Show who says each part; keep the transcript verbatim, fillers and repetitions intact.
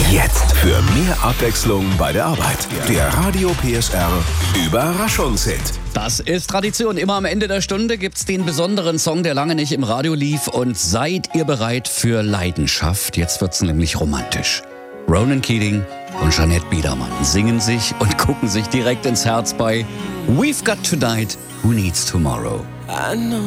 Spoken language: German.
Speaker 1: Jetzt für mehr Abwechslung bei der Arbeit. Der Radio P S R Überraschungshit.
Speaker 2: Das ist Tradition. Immer am Ende der Stunde gibt's den besonderen Song, der lange nicht im Radio lief. Und seid ihr bereit für Leidenschaft? Jetzt wird's nämlich romantisch. Ronan Keating und Jeanette Biedermann singen sich und gucken sich direkt ins Herz bei We've Got Tonight, Who Needs Tomorrow.
Speaker 3: I know